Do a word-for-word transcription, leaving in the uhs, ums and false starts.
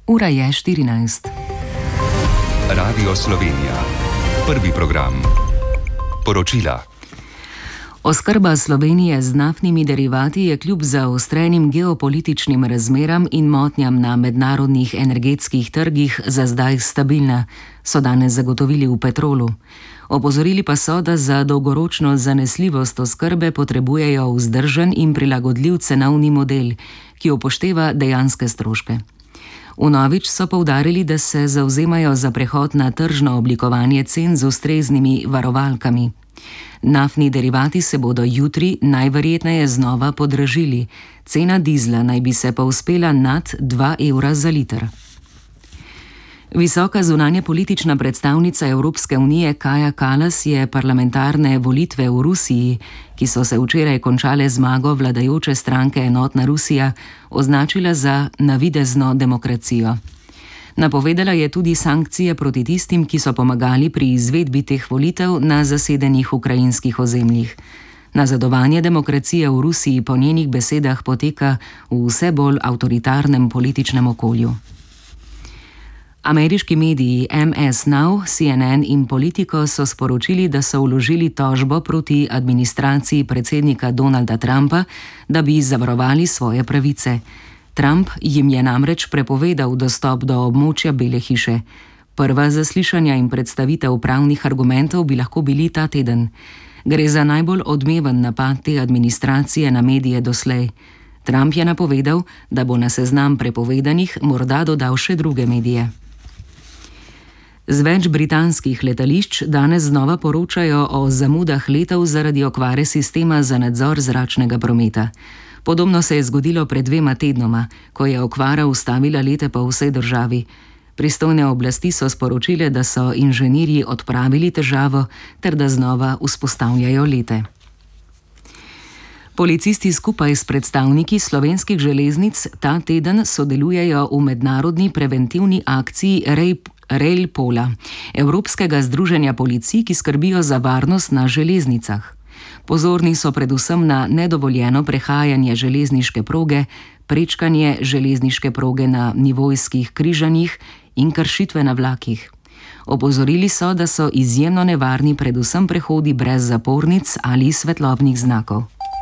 Ura je štirinajst. Radio Slovenija. Prvi program. Poročila. Oskrba Slovenije z naftnimi derivati je kljub zaostrenim geopolitičnim razmeram in motnjam na mednarodnih energetskih trgih za zdaj stabilna, so danes zagotovili v Petrolu. Opozorili pa so, da za dolgoročno zanesljivost oskrbe potrebujejo vzdržen in prilagodljiv cenovni model, ki upošteva dejanske stroške. Vnovič so poudarili, da se zavzemajo za prehod na tržno oblikovanje cen z ustreznimi varovalkami. Naftni derivati se bodo jutri najverjetneje znova podražili. Cena dizla naj bi se povzpela nad dva evra za liter. Visoka zunanjepolitična predstavnica Evropske unije Kaja Kallas je parlamentarne volitve v Rusiji, ki so se včeraj končale zmago vladajoče stranke Enotna Rusija, označila za navidezno demokracijo. Napovedala je tudi sankcije proti tistim, ki so pomagali pri izvedbi teh volitev na zasedenih ukrajinskih ozemljih. Nazadovanje demokracije v Rusiji po njenih besedah poteka v vse bolj avtoritarnem političnem okolju. Ameriški mediji M S Now, C N N in Politico so sporočili, da so vložili tožbo proti administraciji predsednika Donalda Trumpa, da bi zavarovali svoje pravice. Trump jim je namreč prepovedal dostop do območja Bele hiše. Prva zaslišanja in predstavitev pravnih argumentov bi lahko bili ta teden. Gre za najbolj odmeven napad te administracije na medije doslej. Trump je napovedal, da bo na seznam prepovedanih morda dodal še druge medije. Z več britanskih letališč danes znova poročajo o zamudah letov zaradi okvare sistema za nadzor zračnega prometa. Podobno se je zgodilo pred dvema tednoma, ko je okvara ustavila lete po vsej državi. Pristojne oblasti so sporočile, da so inženirji odpravili težavo ter da znova vzpostavljajo lete. Policisti skupaj s predstavniki slovenskih železnic ta teden sodelujejo v mednarodni preventivni akciji Rail Pola, Evropskega združenja policij, ki skrbijo za varnost na železnicah. Pozorni so predvsem na nedovoljeno prehajanje železniške proge, prečkanje železniške proge na nivojskih križanjih in kršitve na vlakih. Opozorili so, da so izjemno nevarni predvsem prehodi brez zapornic ali svetlobnih znakov.